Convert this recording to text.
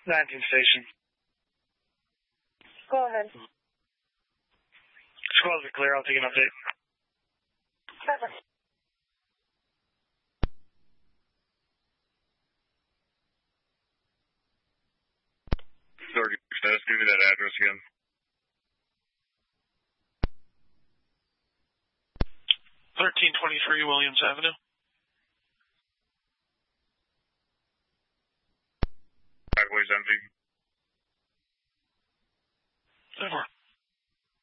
19 station. Go ahead. Squalls are clear. I'll take an update. Perfect. 30 minutes. Give me that address again. 1323 Williams Avenue. Driveway's empty.